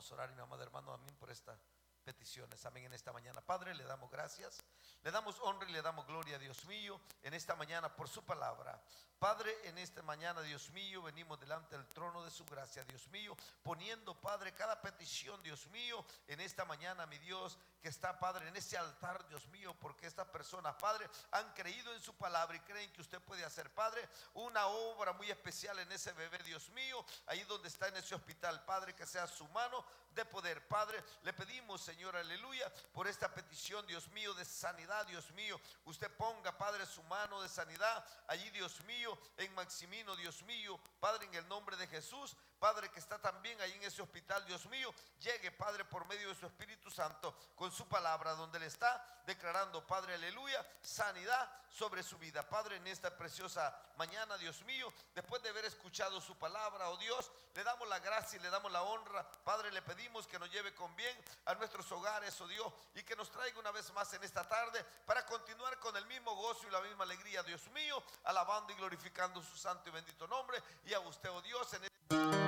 Vamos a orar, mi amado hermano, amén, por estas peticiones, amén, en esta mañana. Padre, le damos gracias, le damos honra y le damos gloria, Dios mío, en esta mañana por su palabra. Padre, en esta mañana, Dios mío, venimos delante del trono de su gracia, Dios mío, poniendo, Padre, cada petición, Dios mío, en esta mañana, mi Dios, que está, Padre, en ese altar, Dios mío, porque estas personas, Padre, han creído en su palabra y creen que usted puede hacer, Padre, una obra muy especial en ese bebé, Dios mío, ahí donde está en ese hospital, Padre, que sea su mano de poder. Padre, le pedimos, Señor, aleluya, por esta petición, Dios mío, de sanidad, Dios mío, usted ponga, Padre, su mano de sanidad allí, Dios mío, en Maximino, Dios mío, Padre, en el nombre de Jesús. Padre, que está también ahí en ese hospital, Dios mío, llegue, Padre, por medio de su Espíritu Santo, con su palabra, donde le está declarando, Padre, aleluya, sanidad sobre su vida. Padre, en esta preciosa mañana, Dios mío, después de haber escuchado su palabra, oh Dios, le damos la gracia y le damos la honra. Padre, le pedimos que nos lleve con bien a nuestros hogares, oh Dios, y que nos traiga una vez más en esta tarde para continuar con el mismo gozo y la misma alegría, Dios mío, alabando y glorificando su santo y bendito nombre. Y a usted, oh Dios, en